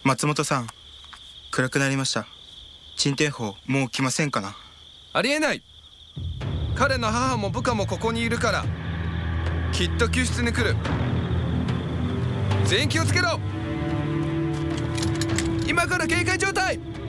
松本さん、暗くなりました。陳天砲もう来ませんかな。 ありえない。彼の母も部下もここにいるから、きっと救出に来る。全員気をつけろ。今から警戒状態。